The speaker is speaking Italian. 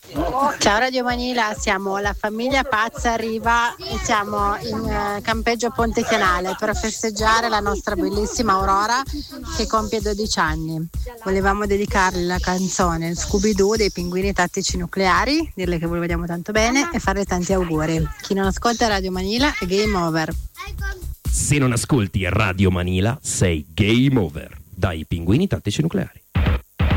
Ciao Radio Manila, siamo la famiglia Pazza Riva e siamo in campeggio Ponte Chianale per festeggiare la nostra bellissima Aurora che compie 12 anni. Volevamo dedicarle la canzone Scooby-Doo dei Pinguini Tattici Nucleari, dirle che ve lo vediamo tanto bene e farle tanti auguri. Chi non ascolta Radio Manila è game over. Se non ascolti Radio Manila sei game over. Dai Pinguini Tattici Nucleari.